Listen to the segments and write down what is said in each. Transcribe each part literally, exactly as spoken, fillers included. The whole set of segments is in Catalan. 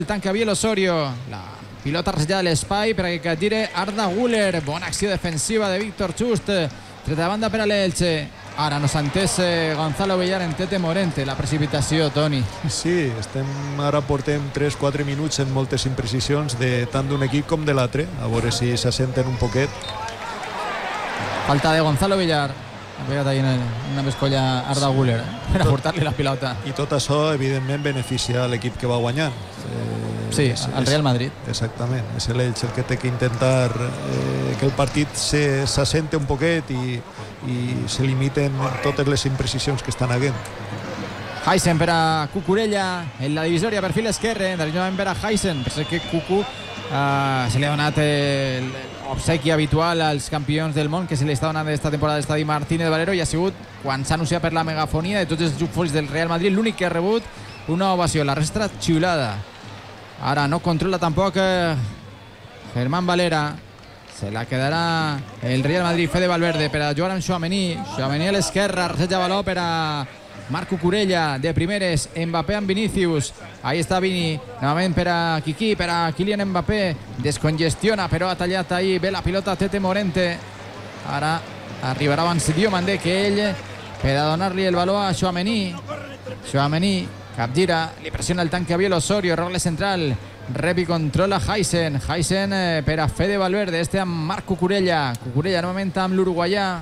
El tanca Biel Osorio, la pilota resetjada a l'espai per que tire Arda Güler. Bona acció defensiva de Víctor Just, tret de banda per a l'Elche. Ara no s'ha entès Gonzalo Villar en Tete Morente. La precipitació, Toni. Sí, estem, ara portem tres quatre minuts en moltes imprecisions de tant d'un equip com de l'altre, a veure si s'assenten un poquet. Falta de Gonzalo Villar. Ha pegat ahí una bescolla Arda Güler eh? per aportar-li la pilota. I tot això, evidentment, beneficia l'equip que va guanyant. Eh, sí, és, el Real Madrid. Exactament, és l'Elche el que té que intentar eh, que el partit s'assente un poquet i, i se limiten totes les imprecisions que estan havent. Heisen per a Cucurella en la divisòria, perfil esquerre, darrerament per a Heisen. Pensa que Cucu Uh, se li ha donat el obsequi habitual als campions del món que se li està donant aquesta temporada d'Estadi Martínez Valero, i ha sigut, quan s'ha anunciat per la megafonia de tots els jugadors del Real Madrid, l'únic que ha rebut una ovació, la resta xiulada. Ara no controla tampoc eh, Germán Valera, se la quedarà el Real Madrid. Fede Valverde per a jugar amb Tchouaméni, Tchouaméni a l'esquerra, resetja baló per a Marc Cucurella, de primeres, Mbappé amb Vinícius, ahí està Vini, novament per a Kiki, per a Kylian Mbappé, descongestiona, però ha tallat ahí bé la pilota Tete Morente. Ara arribarà abans Diomandé que ell, per a donar-li el baló a Tchouaméni. Tchouaméni capgira, li pressiona el tanque a Biel Osorio, rogle central, rep i controla Heisen, Heisen eh, per a Fede Valverde, este amb Marc Cucurella, Cucurella novament amb l'uruguaià.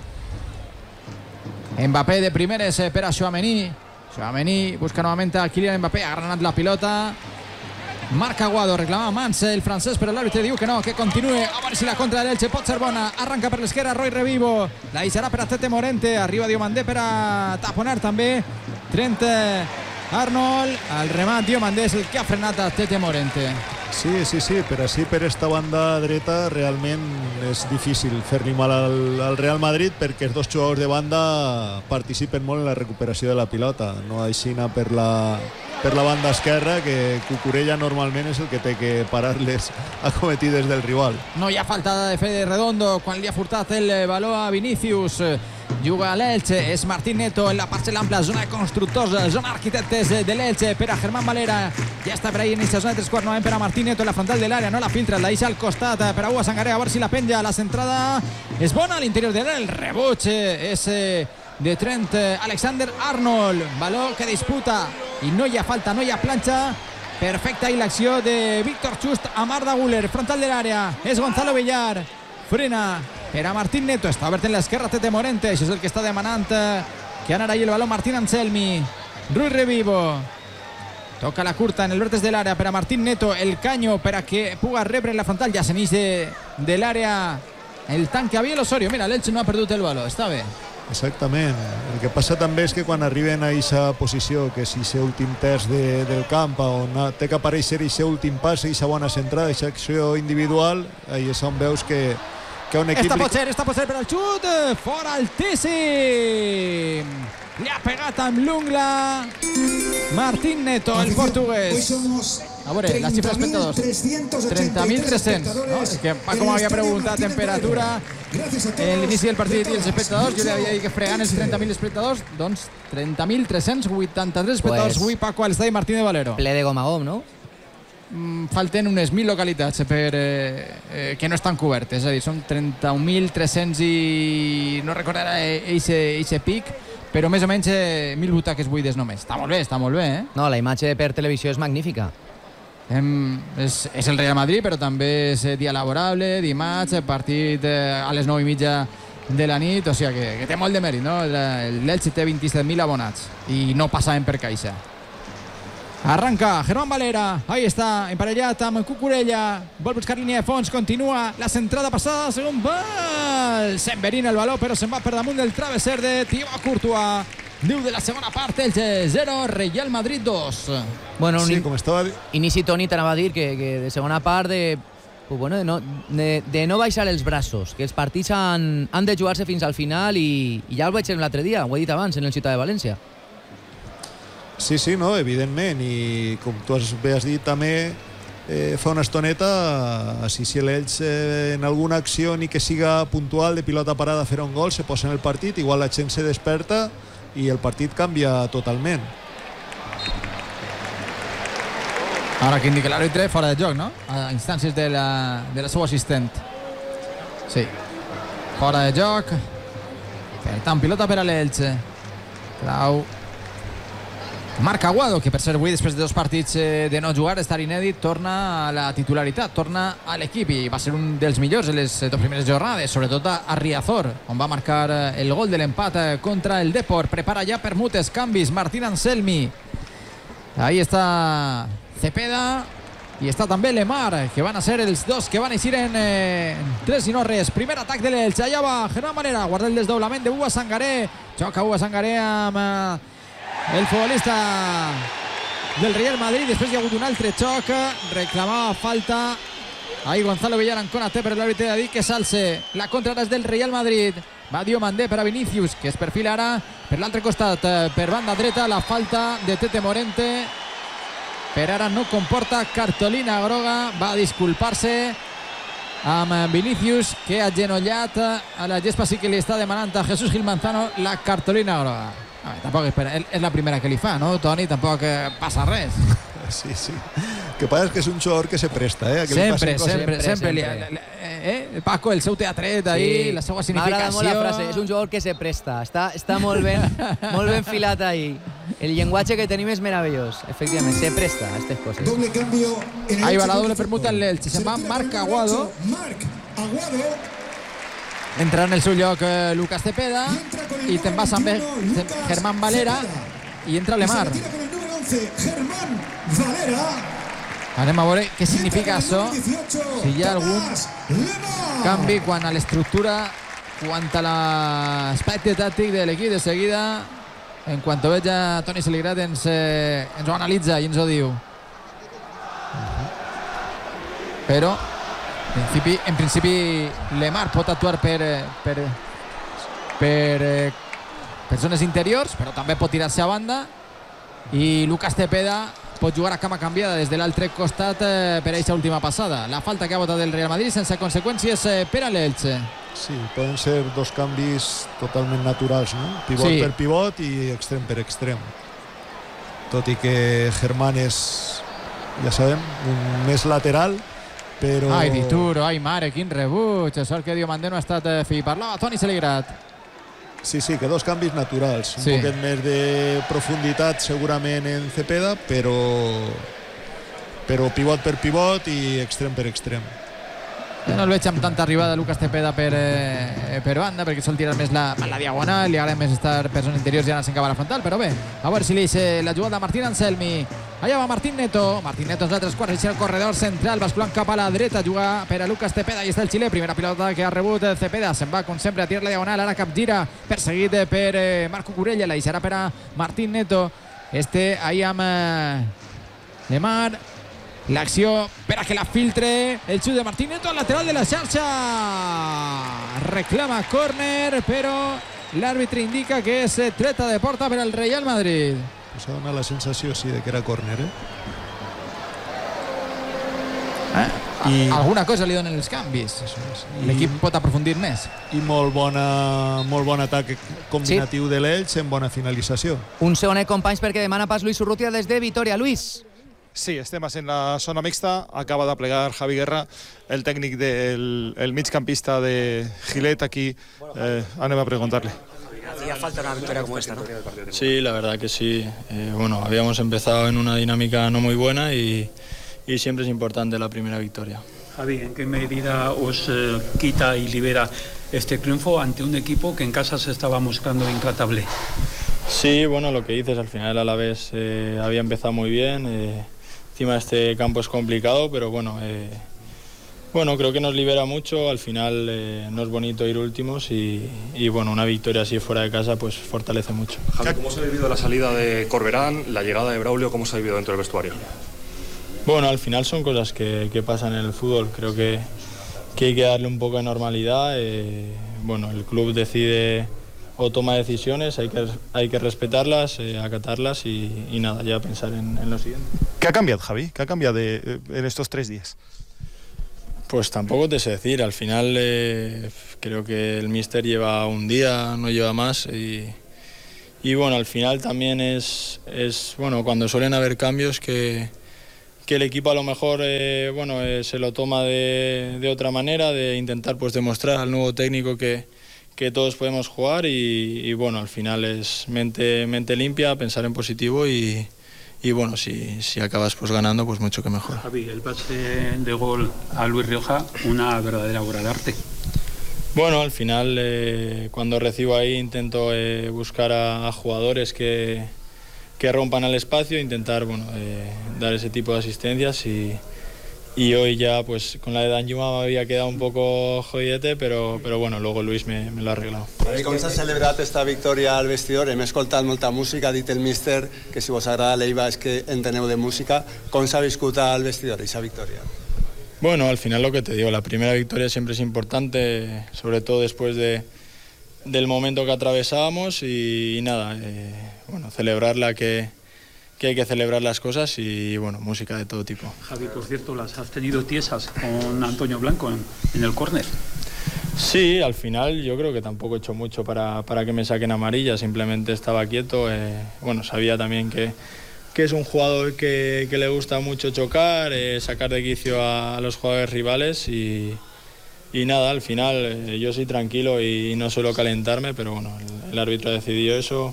Mbappé de primeres eh, per a Tchouaméni. Tchouaméni busca novament a Kylian Mbappé, ha granat la pilota. Marc Aguado reclama mans el francès, però l'àrbitre diu que no, que continue. A veure si la contra de l'Elche pot ser bona. Arranca per l'esquerra Roy Revivo, la deixarà per a Tete Morente, arriba Diomandé per a taponar també Trent Arnold. El remat Diomandé és el que ha frenat a Tete Morente. Sí, sí, sí, per així per esta banda dreta realment és difícil fer-li mal al, al Real Madrid, perquè els dos jugadors de banda participen molt en la recuperació de la pilota, no així per la, per la banda esquerra, que Cucurella normalment és el que té que parar les acometides del rival. No hi ha falta de Fede Redondo quan li ha furtat el baló a Vinícius. Juga a l'Elche, és Martín Neto en la parcel·la ampla, zona de constructors, zona arquitectes de l'Elche per a Germán Valera. Ja està per ahí en aquesta zona de tres quarts, novament per a Martín Neto en la frontal de l'àrea, no la filtra, la deixa al costat per a Hugo Sangaré, a veure si la penja. La centrada és bona a l'interior de l'àrea, el rebuig és de Trent Alexander Arnold, baló que disputa i no hi ha falta, no hi ha planxa. Perfecta i l'acció de Víctor Just amb Arda Güler, frontal de l'àrea, és Gonzalo Villar, frena per a Martín Neto, està obert en l'esquerra Tete Morente, això és el que està demanant que anara ahí el baló Martín Anselmi. Ruiz Revivo toca la curta en el vértex de l'àrea per a Martín Neto, el caño per a que puga rebre en la frontal, ja s'enix de, de l'àrea el tanque a Biel Osorio. Mira, l'Elche no ha perdut el baló, està bé. Exactament, el que passa també és que quan arriben a aquesta posició, que és aquest últim terç de, del camp, on té que aparèixer aquest últim pas, aquesta bona centrada, aquesta acció individual, ahí és on veus que que un equip... Esta pot ser, esta pot ser per al xut, fora altíssim, li ha pegat amb l'ungla Martín Neto, el portuguès. A veure, la xifra d'espectadors, trenta mil tres-cents, no? És que Paco m'havia preguntat temperatura en l'inici del partit i els espectadors, jo li havia dit que fregant els trenta mil espectadors, doncs trenta mil tres-cents vuitanta-tres espectadors avui, Paco, a l'estadi Martínez Valero. Ple de gom a gom, no? Falten unes mil localitats per, eh, eh, que no estan cobertes, és a dir, són trenta-un mil tres-cents i no recordarà eixe pic, però més o menys eh, mil butaques buides només. Està molt bé, està molt bé, eh? No, la imatge per televisió és magnífica. Hem, és, és el Real Madrid, però també és dia laborable, dimarts, partit eh, a les nou i mitja de la nit, o sigui que, que té molt de mèrit, no? L'Elche té vint-i-set mil abonats i no passaven per caixa. Arranca Germán Valera, ahí està, emparellat amb Cucurella, vol buscar línia de fons, continua la centrada passada, segon bal, s'enverina el baló, però se'n va per damunt del travesser de Thibaut Courtois. Diu de la segona part, Elche zero, Real Madrid dos. Bueno, un sí, com estava... inici, Toni, t'anava a dir que, que de segona part de, pues bueno, de, no, de, de no baixar els braços, que els partits han, han de jugar-se fins al final i, i ja el vaig dir l'altre dia, ho he dit abans, en el Ciutat de València. Sí, sí, no, evidentment, i com tu has, bé has dit també, eh, fa una estoneta, si, si l'Elche eh, en alguna acció ni que siga puntual de pilota parada a fer un gol, se posa en el partit, igual la gent se desperta i el partit canvia totalment. Ara que indica l'àrbitre, fora de joc, no? A instàncies de la, de la seva assistent. Sí. Fora de joc. Per tant, pilota per a l'Elche. Clau. Marc Aguado, que per ser avui, després de dos partits de no jugar, estar inèdit, torna a la titularitat, torna a l'equip i va ser un dels millors en les dues primeres jornades, sobretot a Riazor, on va marcar el gol de l'empat contra el Depor. Prepara ja per Mutes, canvis, Martín Anselmi. Ahí està Cepeda i està també Lemar, que van a ser els dos que van eixir en eh, tres i no res. Primer atac de l'Elche, allà va Germán Valera, guarda el desdoblament de Bua Sangaré, xoca Bua Sangaré amb eh, el futbolista del Real Madrid. Després hi ha hagut un altre xoc, reclamava falta ahí Gonzalo Villar en Konaté, però l'àrbitre ha dit que s'alce. La contra és del Real Madrid, va Diomandé per a Vinícius, que es perfila ara per l'altre costat, per banda dreta. La falta de Tete Morente per ara no comporta cartolina groga, va a disculpar-se amb Vinícius, que ha agenollat a la gespa. Sí que li està demanant a Jesús Gil Manzano la cartolina groga. A veure, tampoc és, és la primera que li fa, no, Toni? Tampoc passa res. Sí, sí. Que passa és que és un jugador que se presta, eh? Que sempre, li sempre, sempre, sempre. Li, sempre. Eh? Paco, el seu teatret ahí, sí, la seva significació. M'agrada molt la frase, és un jugador que se presta. Està, està molt ben, molt ben filat ahí. El llenguatge que tenim és meravellós. Efectivament, se presta a aquestes coses. Doble cambio en el ahí va la doble permuta en l'Elche. Se'n va Marc Aguado. Marc Aguado. Entra en el seu lloc eh, Lucas Cepeda i te'n vas amb Germán Valera i entra Lemar. Germán Valera. Anem a veure què significa això, si hi ha algun canvi quan a l'estructura, quant a l'aspecte tàctic de l'equip. De seguida, en quant ho veig a Toni Seligrat, ens, eh, ens ho analitza i ens ho diu. Però En principi, en principi Lemar pot actuar per, per, per, per zones interiors, però també pot tirar-se a banda, i Lucas Cepeda pot jugar a cama canviada des de l'altre costat eh, per aquesta última passada. La falta que ha votat el Real Madrid sense conseqüències eh, per a l'Elche. Sí, poden ser dos canvis totalment naturals, no? Pivot sí. per pivot i extrem per extrem. Tot i que Germán és, ja sabem, un més lateral, però... Ai, Dituro, ai, mare, quin rebuig. Sort que Diomandé no ha estat eh, fi. Parlava Toni Seligrat. Sí, sí, que dos canvis naturals. Un sí. poquet més de profunditat segurament en Cepeda, però, però pivot per pivot i extrem per extrem. Jo no el veig amb tanta arribada Lucas Cepeda per, eh, per banda, perquè sol tirar més la, la diagonal, li agrada més estar per zones interiors i anar-se'n cap a la frontal, però bé, a veure si li deixa la jugada a Martín Anselmi. Allà va Martín Neto, Martín Neto els altres quarts, el corredor central, basculant cap a la dreta, juga per a Lucas Cepeda, i està el xilè, primera pilota que ha rebut Cepeda, se'n va com sempre a tirar la diagonal, ara capgira, perseguit per eh, Marco Curella, la deixarà per a Martín Neto, este ahí amb eh, Lemar. L'acció per a que la filtre el xut de Martín Neto al lateral de la xarxa, reclama córner, però l'àrbitre indica que és treta de porta per al Real Madrid. Pues ha donat la sensació, sí, de que era córner, eh? eh? I... Alguna cosa li donen els canvis. L'equip pot aprofundir més. I molt, bona, molt bon atac combinatiu sí. de l'Elche en bona finalització. Un segonet, companys, perquè demana pas Luis Urrutia des de Vitoria. Luis. Sí, estem en la zona mixta. Acaba de plegar Javi Guerra, el tècnic del el migcampista de Gilet. Aquí eh, anem a preguntarle. Hacía falta una victoria como esta, ¿no? Sí, la verdad que sí. Eh, bueno, habíamos empezado en una dinámica no muy buena y, y siempre es importante la primera victoria. Javi, ¿en qué medida os eh, quita y libera este triunfo ante un equipo que en casa se estaba mostrando intratable? Sí, bueno, lo que dices, al final el Alavés eh, había empezado muy bien. Eh, encima este campo es complicado, pero bueno, eh, bueno, creo que nos libera mucho. Al final eh, no es bonito ir últimos y, y bueno, una victoria así fuera de casa pues fortalece mucho. Javi, ¿cómo se ha vivido la salida de Corberán, la llegada de Braulio? ¿Cómo se ha vivido dentro del vestuario? Bueno, al final son cosas que, que pasan en el fútbol. Creo que, que hay que darle un poco de normalidad. Eh, bueno, el club decide o toma decisiones, hay que, hay que respetarlas, eh, acatarlas y, y nada, ya pensar en, en lo siguiente. ¿Qué ha cambiado, Javi? ¿Qué ha cambiado de, en estos tres días? Pues tampoco te sé decir. Al final eh, creo que el míster lleva un día, no lleva más y, y bueno, al final también es, es bueno, cuando suelen haber cambios que que el equipo a lo mejor eh, bueno, eh, se lo toma de, de otra manera, de intentar pues demostrar al nuevo técnico que, que todos podemos jugar y, y bueno, al final es mente, mente limpia, pensar en positivo y, y bueno, si, si acabas pues ganando, pues mucho que mejor. Javi, el pase de gol a Luis Rioja, una verdadera obra de arte. Bueno, al final eh, cuando recibo ahí intento eh, buscar a, a jugadores que, que rompan el espacio, intentar bueno, eh, dar ese tipo de asistencias y, y hoy ya pues con la de Danjuma me había quedado un poco jodidete, però, però bueno, luego Luis me, me lo ha arreglado. I com s'ha celebrat esta victòria al vestidor? Hem escoltat molta música, ha dit el míster que si vos agrada l'Eiva és que enteneu de música. Com s'ha viscut al vestidor esa victòria? Bueno, al final lo que te digo, la primera victoria siempre es importante, sobre todo después de, del momento que atravesábamos y, y nada, eh, bueno, celebrarla que, que hay que celebrar las cosas y bueno, música de todo tipo. Javi, por cierto, las has tenido tiesas con Antonio Blanco en, en el córner. Sí, al final yo creo que tampoco he hecho mucho para, para que me saquen amarilla, simplemente estaba quieto, eh, bueno, sabía también que que es un jugador que, que le gusta mucho chocar, eh, sacar de quicio a, a los jugadores rivales y, y nada, al final eh, yo soy tranquilo y no suelo calentarme, pero bueno, el, el árbitro ha decidido eso,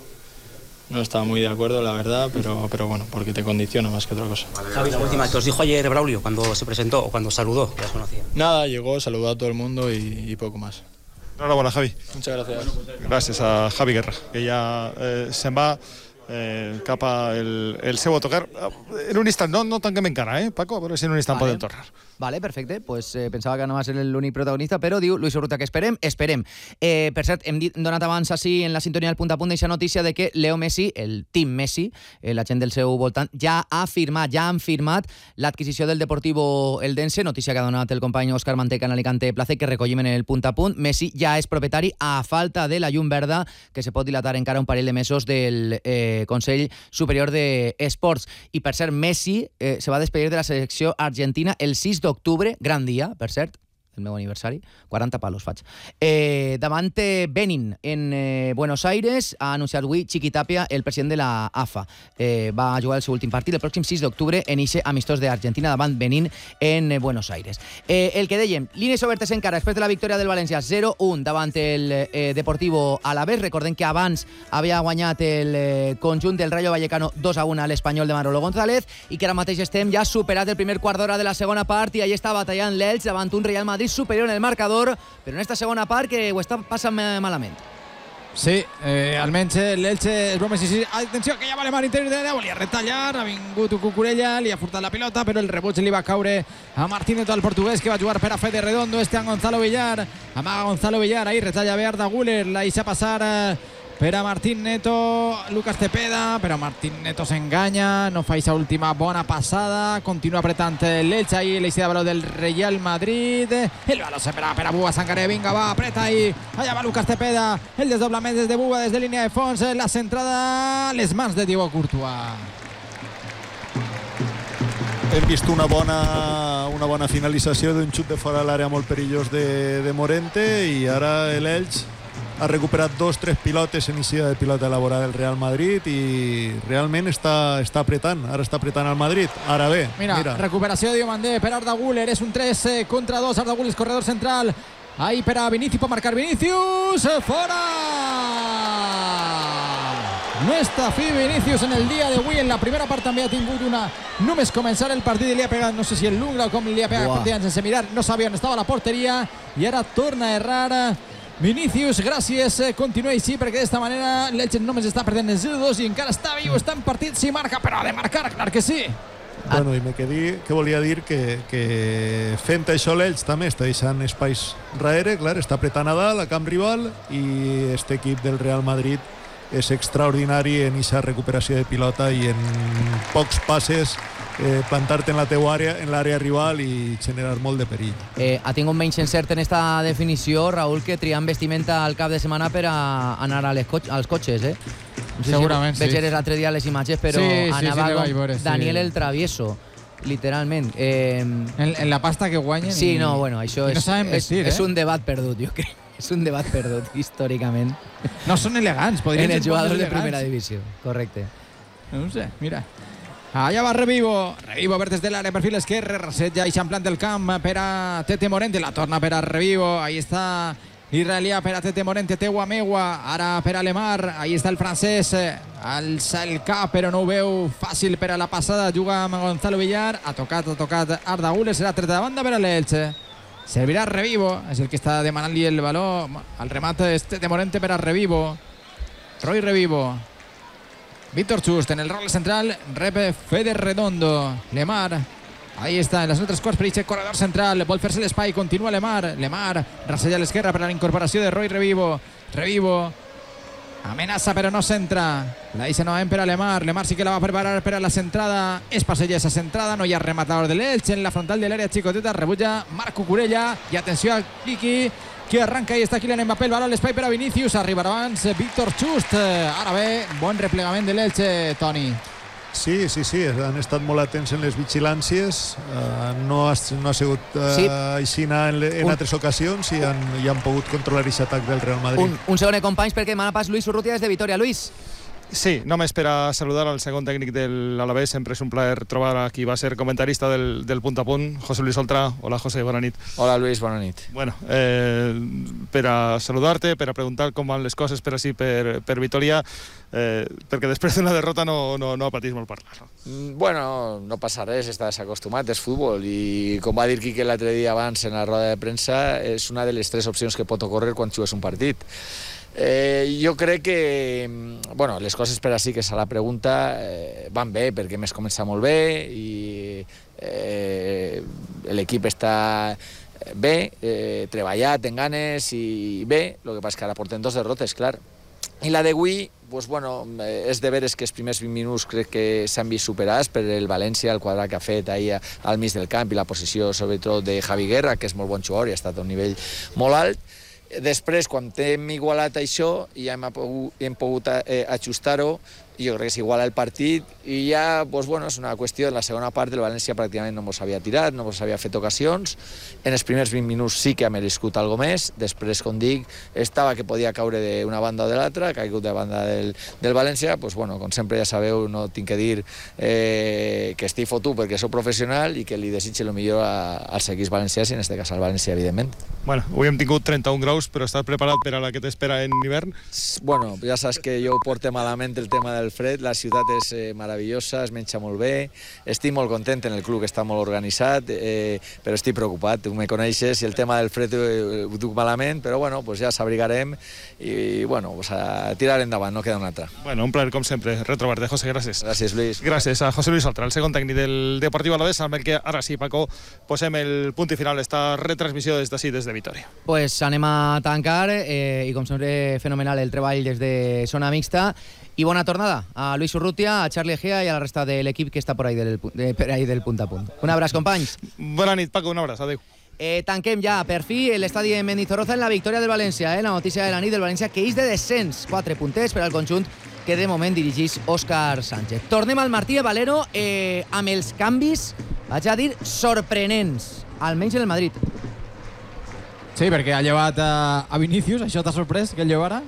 no estaba muy de acuerdo la verdad, pero, pero bueno, porque te condiciona más que otra cosa. Javi, la última, ¿qué os dijo ayer Braulio cuando se presentó o cuando saludó? Ya os conocía. Nada, llegó, saludó a todo el mundo y, y poco más. Enhorabuena, Javi. Muchas gracias. Gràcies a Javi Guerra, que ja eh, se'n va Eh, cap al el seu autocar. En un instant, no, no tanquem encara, eh, Paco? A veure si en un instant vale. podem tornar. Vale, perfecte. Pues eh, pensava que no va ser l'únic protagonista, però diu Luis Urrutia que esperem, esperem. Eh, per cert, hem dit, donat abans així en la sintonia del punt a punt d'aquesta notícia de que Leo Messi, el team Messi, eh, la gent del seu voltant, ja ha firmat, ja han firmat l'adquisició del Deportivo Eldense, notícia que ha donat el company Òscar Manteca en Alicante Plaza, que recollim en el punt a punt. Messi ja és propietari a falta de la llum verda, que se pot dilatar encara un parell de mesos del eh, Consell Superior d'Esports. I per cert, Messi eh, se va despedir de la selecció argentina el sis d'octubre, gran dia, per cert, el meu aniversari, quaranta palos faig. Eh, davant Benin, en eh, Buenos Aires, ha anunciat avui Chiqui Tapia, el president de la A F A. Eh, va jugar el seu últim partit el pròxim sis d'octubre en ixe amistós d'Argentina davant Benin en eh, Buenos Aires. Eh, el que dèiem, línies obertes encara després de la victòria del València zero un davant el eh, Deportivo Alavés. Recordem que abans havia guanyat el eh, conjunt del Rayo Vallecano dos a un a l'Espanyol de Manolo González i que ara mateix estem ja superat el primer quart d'hora de la segona part i allà està batallant l'Elx davant un Real Madrid superior en el marcador, però en esta segona part que ho està passant malament. Sí, eh, almenys l'Elche és broma, sí, sí. Atenció, que ja va a l'interior de l'àrea, volia retallar, ha vingut Cucurella, li ha furtat la pilota, però el rebuig li va caure a Martín Neto, el portuguès, que va jugar per a Fede Redondo, este a Gonzalo Villar, amaga Gonzalo Villar, ahí retalla bé Arda Güler, la deixa passar eh, per a Martín Neto, Lucas Cepeda, però Martín Neto s'enganya, no fa aquesta última bona passada, continua apretant l'Elche ahí, l'eixida de baló del Real Madrid, el baló sempre per a Bua Sangaré, vinga, va, apreta ahí, allà va Lucas Cepeda, el desdoblament des de Bua, des de línia de fons, la centrada, les mans de Thibaut Courtois. Hem vist una bona, una bona finalització d'un xut de fora de l'àrea molt perillós de, de Morente i ara l'Elx ha recuperat dos, tres pilotes en inici de pilota elaborada del Real Madrid i realment està, està apretant, ara està apretant el Madrid, ara bé, mira, mira. Recuperació de Diomandé per Arda Güler, és un tres contra dos, Arda Güler, corredor central, ahí per a Vinicius, pot marcar Vinicius, fora! No està fi Vinicius en el dia d'avui, en la primera part també ha tingut una, només començar el partit i li ha pegat, no sé si el l'ungla o com li ha pegat, partint sense mirar, no sabia on estava la porteria i ara torna a errar Vinicius, gràcies, continua així perquè d'esta manera l'Elche només està perdent el zero dos i encara està viu, està en partit, si marca, però ha de marcar, clar que sí. Bueno, i me quedé, que volia dir que, que fent això l'Elx també està deixant espais darrere, clar, està apretant a dalt, a camp rival, i este equip del Real Madrid és extraordinari en aquesta recuperació de pilota i en pocs passes eh, plantar-te en la teua àrea, en l'àrea rival i generar molt de perill. Eh, ha tingut menys encert en esta definició, Raúl, que triant vestimenta al cap de setmana per a anar a les co als cotxes, eh? No sé segurament, si sí. Veig l'altre dia les imatges, però sí, sí, anava sí, com veure, Daniel sí. el Travieso, literalment. Eh, en, en la pasta que guanyen sí, i, no, bueno, això és, no saben vestir, és, eh? és un debat perdut, jo crec. És un debat perdut, històricament. No són elegants, podrien en ser els jugadors de elegants. primera divisió, correcte. No ho sé, mira. Allà va Revivo, Revivo per des de l'àrea, perfil esquerre, resetja i s'emplant del camp per a Tete Morente, la torna per a Revivo, ahí està l'israelià per a Tete Morente, Teua Meua, ara per a Lemar, ahí està el francès, alça el cap però no ho veu fàcil per a la passada, juga amb Gonzalo Villar, ha tocat, ha tocat Arda Güler, serà treta de banda per a l'Elche, servirà Revivo, és el que està demanant-li el valor, el remat és Tete Morente per a Revivo, Roy Revivo, Víctor Chust en el rol central, rep Fede Redondo, Lemar, ahí està, en les nostres quarts per aquest corredor central, vol fer-se l'espai, continua Lemar, Lemar, rassella a l'esquerra per a la incorporació de Roy Revivo, Revivo, amenaça però no centra, la deixa novament per a Lemar, Lemar sí que la va preparar per a la centrada, es passeja esa centrada, no hi ha rematador de l'Elche en la frontal de l'àrea xicoteta, rebutja Marc Cucurella, i atenció a Kiki, que arranca, i està Kylian Mbappé, el baló a l'espai per a Vinícius, arribarà abans Víctor Chust, ara bé, bon replegament de l'Elche, Toni. Sí, sí, sí, han estat molt atents en les vigilàncies, uh, no, ha, no ha sigut uh, sí. així en, en un... altres ocasions i han, i han pogut controlar aquest atac del Real Madrid. Un, un segon, companys, perquè demana pas Luis Urrutia des de Vitoria. Luis. Sí, només per a saludar al segon tècnic de l'Alavés, sempre és un plaer trobar a qui va ser comentarista del, del Punt a Punt, José Luis Oltra. Hola, José, bona nit. Hola, Luis, bona nit. Bueno, eh, per a saludar-te, per a preguntar com van les coses per així, per, per Vitoria, eh, perquè després d'una derrota no, no, no patís molt parlar. No? Bueno, no passa res, està desacostumat, és futbol, i com va dir Quique l'altre dia abans en la roda de premsa, és una de les tres opcions que pot ocórrer quan jugues un partit. Eh, jo crec que bueno, les coses per així que serà la pregunta eh, van bé, perquè hem començat molt bé i eh, l'equip està bé, eh, treballat en ganes i bé, el que passa que ara porten dos derrotes, clar. I la d'avui, pues, bueno, és de veres que els primers vint minuts crec que s'han vist superats per el València, el quadrat que ha fet ahir al mig del camp i la posició sobretot de Javi Guerra, que és molt bon jugador i ha estat a un nivell molt alt. Després, quan hem igualat això i ja hem pogut, hem pogut eh, ajustar-ho, jo crec que s'iguala el partit i ja, pues, bueno, és una qüestió. En la segona part el València pràcticament no mos havia tirat, no mos havia fet ocasions. En els primers vint minuts sí que ha merescut algo més. Després, com dic, estava que podia caure d'una banda o de l'altra, ha caigut de banda del, del València. Pues, bueno, com sempre ja sabeu, no tinc que dir eh, que estic fotut perquè sóc professional i que li desitge el millor a, als equips valencians i en aquest cas al València, evidentment. Bueno, avui hem tingut trenta-un graus, però estàs preparat per a la que t'espera en hivern? Bueno, ja saps que jo ho porto malament el tema del fred, la ciutat és eh, meravellosa, es menja molt bé, estic molt content en el club, que està molt organitzat, eh, però estic preocupat, tu me coneixes i el tema del fred eh, ho duc malament, però bueno, pues ja s'abrigarem i bueno, pues a tirar endavant, no queda una altra. Bueno, un plaer com sempre retrobar-te, José, gràcies. Gràcies, Luis. Gràcies a José Luis Oltra, el segon tècnic del Deportiu Alavés, amb el que ara sí, Paco, posem el punt i final d'esta retransmissió des d'ací, des de Vitoria. Pues anem a tancar eh, i com sempre fenomenal el treball des de zona mixta i bona tornada a Luis Urrutia, a Charlie Egea i a la resta de l'equip que està per ahí del, de, per ahí del punt a punt. Un abraç, companys. Bona nit, Paco, un abraç, adéu. Eh, tanquem ja per fi l'estadi de Mendizorroza en la victòria del València, eh? La notícia de la nit del València que és de descens, quatre punters per al conjunt que de moment dirigís Òscar Sánchez. Tornem al Martí de Valero eh, amb els canvis, vaig a dir, sorprenents, almenys en el Madrid. Sí, perquè ha llevat a, a Vinícius, això t'ha sorprès que el llevara?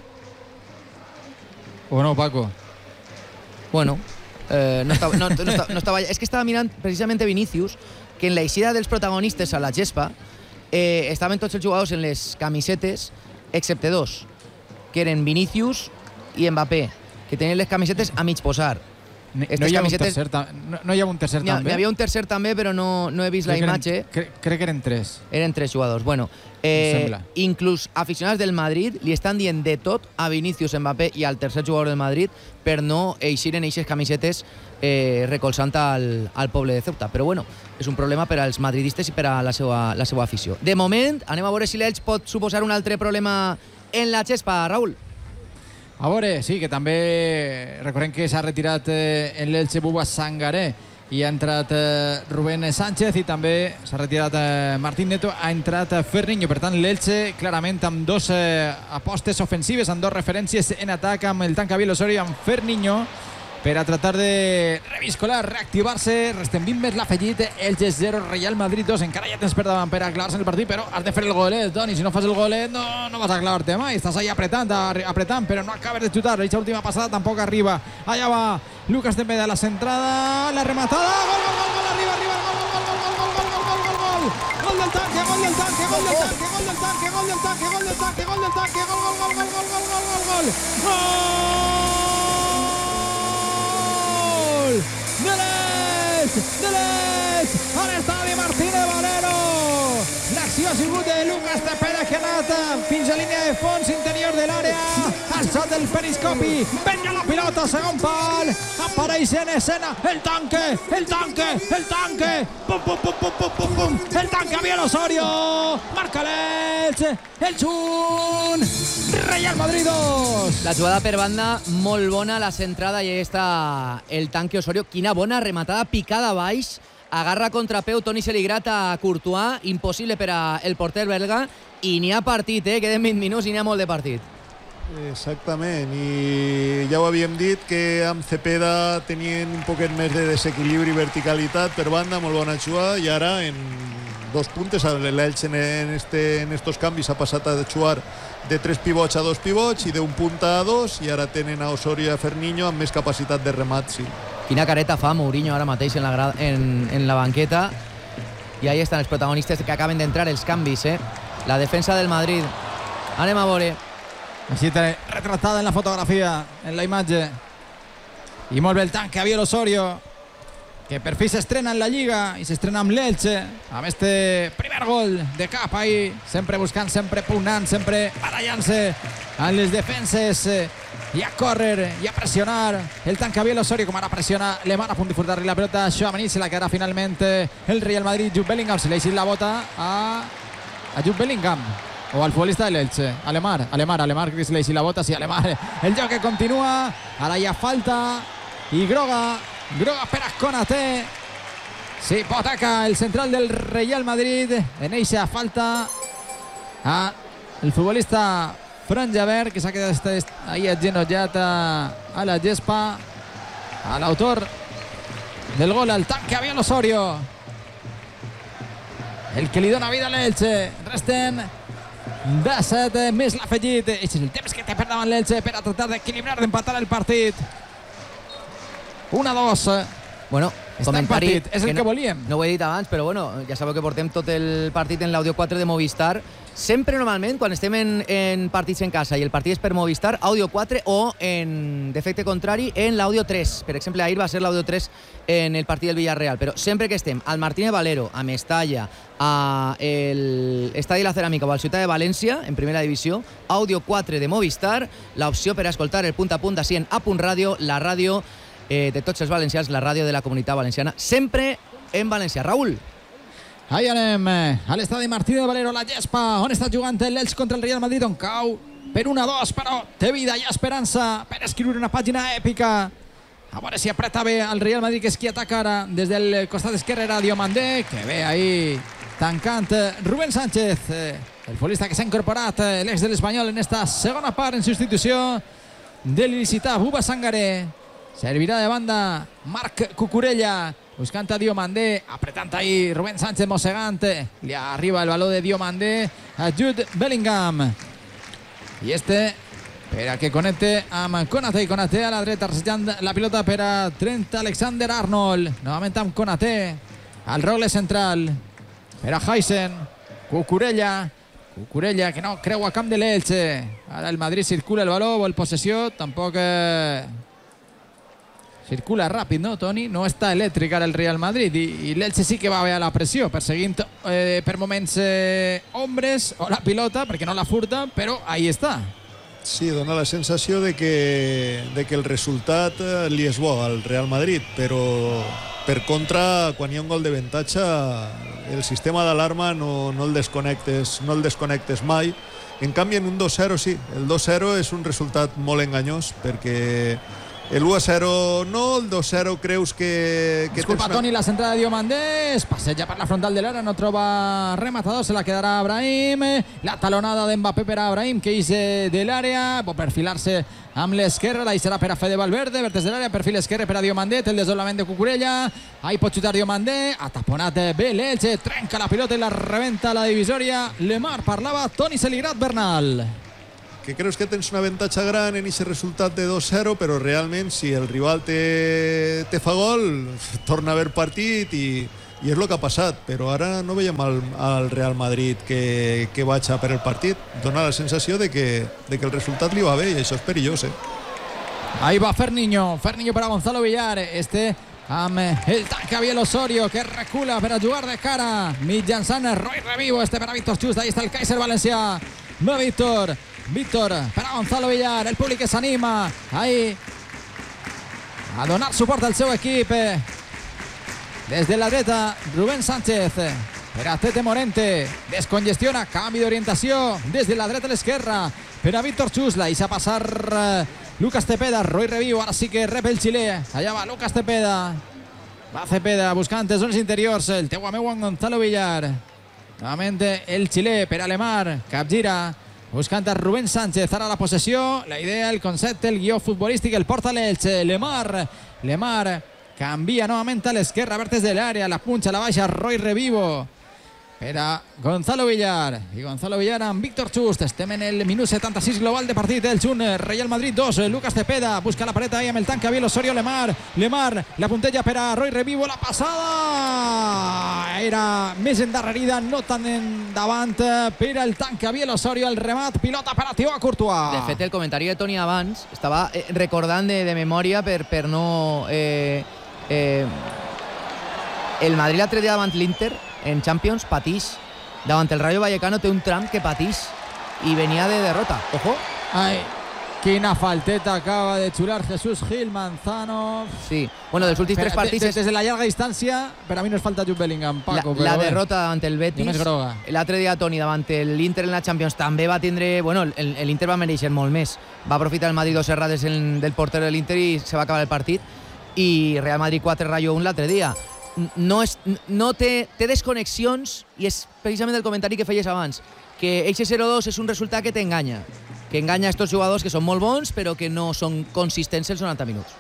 O no, Paco? Bueno, eh, no, estava, no, no, estava, no estava... És que estava mirant precisament Vinícius, que en la eixida dels protagonistes a la gespa eh, estaven tots els jugadors en les camisetes, excepte dos, que eren Vinícius i Mbappé, que tenien les camisetes a mig posar. No, hi camisetes... tercer, no, no hi ha un tercer ha, també? Hi havia un tercer també, però no, no he vist crec la imatge. Eren, cre, crec que eren tres. Eren tres jugadors. Bueno, eh, inclús aficionats del Madrid li estan dient de tot a Vinícius, Mbappé i al tercer jugador del Madrid per no eixir en eixes camisetes eh, recolzant al, al poble de Ceuta. Però bueno, és un problema per als madridistes i per a la seva, la seva afició. De moment, anem a veure si l'Elx pot suposar un altre problema en la gespa, Raúl. A veure, sí, que també recordem que s'ha retirat eh, en l'Elche Bouba Sangaré i ha entrat eh, Rubén Sánchez i també s'ha retirat eh, Martín Neto, ha entrat eh, Ferniño. Per tant, l'Elche clarament amb dos eh, apostes ofensives, amb dos referències en atac, amb el Tanca Biel Osorio i amb Ferniño, per a tratar de reviscolar, reactivar-se. Resten vint més l'afegit. Elche zero, Real Madrid dos. Encara hi ha temps per davant per a clavar-se en el partit, però has de fer el golet, Toni. Si no fas el golet no, no vas a clavar-te mai. Estàs ahí apretant, apretant, però no acabes de xutar. Aquesta última passada tampoc arriba. Allà va Lucas Dembélé a la centrada, la rematada, gol, gol, gol, gol, arriba, arriba, gol, gol, gol, gol, gol, gol, gol, gol, gol, gol del tanque, gol del tanque, gol del tanque, gol del tanque, gol del tanque, gol del tanque, gol del tanque, gol, gol, gol, gol, gol, gol, gol, gol, gol, gol de l'Elx, de l'Elx, a l'estadi Martínez Valero. L'acció ha sigut de Lucas Dembélé, que ha anat fins a línia de fons interior de l'àrea, al sot del periscopi, venga la pilota, segon pal, apareix en escena el tanque, el tanque, el tanque, pum, pum, pum, pum, pum, pum, pum, el tanque a Biel Osorio, marca l'Elx, el xunt, Real Madrid dos. La jugada per banda, molt bona, la centrada, i ahí està el tanque Osorio. Quina bona rematada, picada baix, agarra contrapeu, Toni se li grata a Courtois, impossible per a el porter belga, i n'hi ha partit, eh? Queden vint minuts i n'hi ha molt de partit. Exactament, i ja ho havíem dit que amb Cepeda tenien un poquet més de desequilibri i verticalitat per banda, molt bona jugada, i ara en dos puntes l'Elx en, en, este, en estos canvis ha passat a jugar de tres pivots a dos pivots i d'un punta a dos, i ara tenen a Osorio i a Ferniño amb més capacitat de remat, sí. Quina careta fa Mourinho ara mateix en la, en, en la banqueta, i ahí estan els protagonistes que acaben d'entrar, els canvis, eh? La defensa del Madrid. Anem a veure. Així retratada en la fotografia, en la imatge. I molt bé el tanque a Biel Osorio, que per fi s'estrena en la Lliga i s'estrena amb l'Elche, amb este primer gol de cap ahí, sempre buscant, sempre pugnant, sempre barallant-se en les defenses, i a córrer i a pressionar el tanque a Biel Osorio, com ara pressiona Lemar a punt de furtar-li la pelota a Tchouaméni. Se la quedarà finalment el Real Madrid. Jude Bellingham se li ha eixit la bota a, a Jude Bellingham o al futbolista de l'Elche, a Lemar, a Lemar, a Lemar que se li ha eixit la bota, sí, a Lemar. El joc que continua, ara hi ha falta i groga, groga per a Konaté. Sí, hipoteca el central del Real Madrid en eixa falta a el futbolista Fran Javert, que s'ha quedat ahí agenollat a, a la gespa, a l'autor del gol, al tanque a Biel Osorio, el que li dona vida a l'Elche. Resten disset més l'afegit. Aquest és el temps que té per davant l'Elche per a tratar d'equilibrar, d'empatar el partit. un a dos. Bueno, està comentari, el partit, és el que, que no, volíem. No ho he dit abans, però bueno, ja sabeu que portem tot el partit en l'Audio quatre de Movistar. Sempre, normalment, quan estem en, en partits en casa i el partit és per Movistar, Audio quatre, o, en defecte contrari, en l'Audio tres. Per exemple, ahir va ser l'Audio tres en el partit del Villarreal, però sempre que estem al Martínez Valero, a Mestalla, a l'Estadi La Ceràmica o al Ciutat de València, en primera divisió, Audio quatre de Movistar, l'opció per a escoltar el punt a punt d'ací en A Punt Ràdio, la ràdio eh, de tots els valencians, la ràdio de la Comunitat Valenciana, sempre en valencià. Raül. Ahí anem a l'estadi Martínez Valero, la gespa, on està jugant l'Elx contra el Real Madrid, on cau per un a dos, però té vida i esperança per escriure una pàgina èpica. A veure si apreta bé el Real Madrid, que és qui ataca ara des del costat esquerre, era Diomandé, que ve ahí tancant Rubén Sánchez, el futbolista que s'ha incorporat, l'ex de l'Espanyol, en esta segona part, en substitució de l'il·licità Buba Sangaré. Servirà de banda Marc Cucurella, buscant a Diomandé, apretant ahí Rubén Sánchez, mossegant, li arriba el baló de Diomandé a Jude Bellingham, i este per a que connecte amb Konaté, i Konaté a la dreta, resetjant la pilota per a Trent Alexander-Arnold, novament amb Konaté al rogle central per a Heisen, Cucurella, Cucurella que no creua camp de l'Elche. Ara el Madrid circula el baló, vol possessió, tampoc eh... circula ràpid, no, Toni? No està elèctric ara el Real Madrid, i, i l'Elche sí que va bé a la pressió, perseguint eh, per moments eh, ombres o la pilota, perquè no la furta, però ahí està. Sí, dona la sensació de que, de que el resultat li és bo al Real Madrid, però per contra, quan hi ha un gol d'avantatge, el sistema d'alarma no, no, el desconnectes, no el desconnectes mai. En canvi, en un dos zero sí, el dos zero és un resultat molt enganyós, perquè el u a zero no, el dos a zero creus que... que Disculpa, tens Toni, la centrada de Diomandé, es passeja per la frontal de l'ara, no troba rematador, se la quedarà Brahim, la talonada d'Mbappé per a Brahim, que és de l'àrea, pot perfilar-se amb l'esquerra, la deixarà per a Fede Valverde, vertes de l'àrea, perfil esquerre per a Diomandé, el desdoblament de Cucurella, ahí pot xutar Diomandé, ha taponat bé l'Elche, trenca la pilota i la rebenta a la divisòria. Lemar parlava Toni Celigrat Bernal. que creus que tens un avantatge gran en aquest resultat de dos a zero, però realment si el rival te, te fa gol, torna a haver partit i, i és el que ha passat, però ara no veiem al, al Real Madrid que, que vaig per el partit. Dona la sensació de que, de que el resultat li va bé i això és perillós, eh? Ahí va Ferniño, Ferniño per a Gonzalo Villar, este amb el tanque a Biel Osorio, que recula per a jugar de cara mitjançant Roy Revivo, este per a Víctor Just, ahí està el Kaiser Valencià, va Víctor, Víctor per a Gonzalo Villar, el públic que s'anima ahí a donar suport al seu equip. Des de la dreta, Rubén Sánchez per a Tete Morente, descongestiona, canvi d'orientació des de la dreta a l'esquerra per a Víctor Chusla i s'ha passar Lucas Cepeda, Roy Revivo, ara sí que rep el xilè, allà va Lucas Cepeda, va Cepeda buscant zones interiors, el teu amigo Gonzalo Villar, novamente el xilè per a Lemar, capgira, buscant a Rubén Sánchez, ara la possessió, la idea, el concepte, el guió futbolístic, el porta l'Elche, Lemar, Lemar, canvia novament a l'esquerra, vertes de l'àrea, la punxa, la baixa, Roy Revivo, per a Gonzalo Villar, i Gonzalo Villar amb Víctor Just. Estem en el minut setanta-sis global de partit, el Jun, Real Madrid dos, Lucas Cepeda, busca la paret ahí amb el tanque a Biel Osorio, Lemar, Lemar, la puntella per a Roy Revivo, la passada era més endarrerida, no tan endavant per al tanque a Biel Osorio, el remat, pilota per a Thibaut Courtois. De fet, el comentari de Toni abans estava eh, recordant de, de memòria per, per no... Eh, eh, el Madrid l'altre dia davant l'Inter en Champions patís, davant el Rayo Vallecano té un tram que patís i venia de derrota, ojo. Ai, quina falteta acaba de xular Jesús Gil Manzano. Sí, bueno, dels últims tres partits des, des de la llarga distància per a mi no és falta Jude Bellingham, Paco, la, la però derrota davant el Betis, l'altre dia Toni davant l'Inter en la Champions també va tindre, bueno, l'Inter va mereixer molt més, va aprofitar el Madrid dos errades del porter de l'Inter i se va acabar el partit, i Real Madrid quatre, Rayo un l'altre dia. No, és, no té, té desconnexions i és precisament el comentari que feies abans, que eixe zero dos és un resultat que t'enganya, que enganya a estos jugadors que són molt bons però que no són consistents els noranta minuts.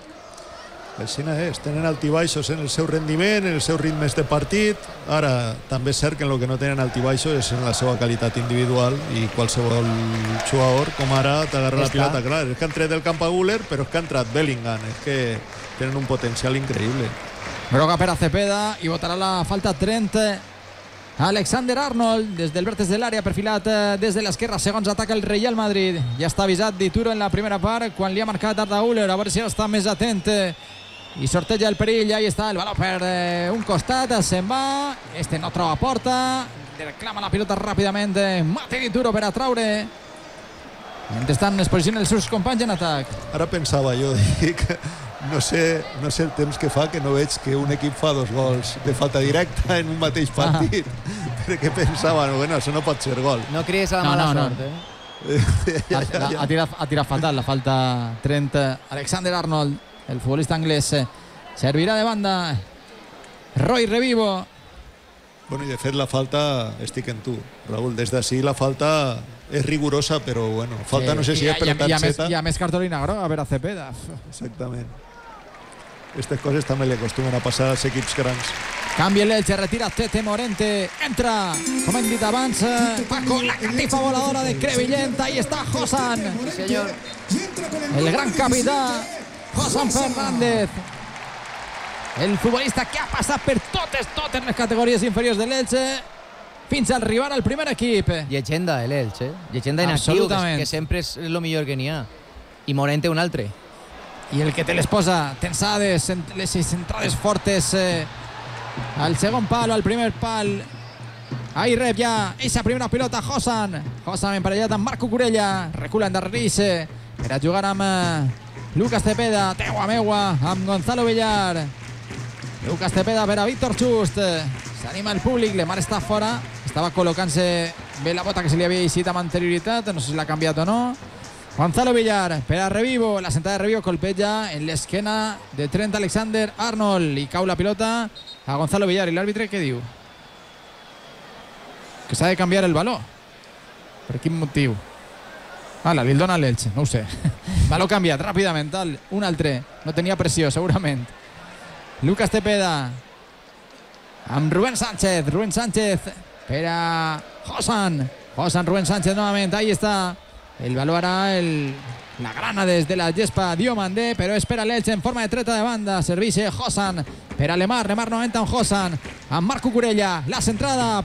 Així és, tenen altibaixos en el seu rendiment, en els seus ritmes de partit. Ara també és cert que en el que no tenen altibaixos és en la seva qualitat individual i qualsevol jugador, com ara t'agarra la pilota, clar, és que han tret del camp a Güler, però és que han tret Bellingham, és que tenen un potencial increïble. Groga per a Cepeda i votarà la falta trenta. Alexander Arnold des del vèrtex de l'àrea, perfilat des de l'esquerra, segons ataca el Real Madrid. Ja està avisat Dituro en la primera part quan li ha marcat Arda Güler, a veure si està més atent i sorteja el perill. Ahí està el baló per un costat, se'n va, este no troba porta, reclama la pilota ràpidament Mate Dituro per a traure. Mentrestant es posiciona els seus companys en atac. Ara pensava jo, dic, no sé, no sé el temps que fa que no veig que un equip fa dos gols de falta directa en un mateix partit. Ah. Perquè pensava, no, bueno, això no pot ser gol. No cries a la mala no, no, sort, no. eh? ja, ja, ja. Ha, tirat, ha tirat fatal la falta trenta. Alexander Arnold, el futbolista anglès, servirà de banda. Roy Revivo. Bueno, i de fet la falta, estic en tu, Raúl, des d'ací la falta és rigorosa, però bueno, falta sí, no sé si és per targeta. Hi ha més cartolina groga per a Cepeda. Exactament. Aquestes coses també li acostumen a passar als equips grans. Canvia l'Elche, retira Tete Morente, entra, com hem dit abans, Paco, la catifa voladora de Crevillent, ahí està Josan, sí, senyor. El gran capità, Josan Fernández. El futbolista que ha passat per totes, totes les categories inferiors de l'Elche fins a arribar al primer equip. Llegenda, l'Elche. Llegenda inactiu, que, que sempre és el millor que n'hi ha. I Morente un altre. I el que te les posa tensades, les entrades fortes eh, al segon pal, al primer pal. Ahí rep ja eixa primera pilota Josan. Josan emparellat amb Marc Cucurella. Recula endarrerís per a jugar amb eh, Lucas Cepeda. Teua meua amb Gonzalo Villar. Lucas Cepeda per a Víctor Just. S'anima el públic, Lemar està fora. Estava col·locant-se bé la bota que se li havia eixit amb anterioritat. No sé si l'ha canviat o no. Gonzalo Villar per a Revivo, la sentada de Revivo colpeja en l'esquena de Trent Alexander-Arnold i cau la pilota a Gonzalo Villar. I l'àrbitre què diu? Que s'ha de canviar el baló. Per quin motiu? Ala, li el dona l'Elche, no ho sé. Baló canviat ràpidament, tal, un altre. No tenia pressió, segurament. Lucas Tepeda amb Rubén Sánchez. Rubén Sánchez per a Josan. Josan, Rubén Sánchez novament, ahí està. El baló harà el, la grana des de la gespa Diomandé, però espera l'Elche en forma de treta de banda. Service Josan per a Lemar. Lemar novament amb Josan, amb Marc Cucurella. La centrada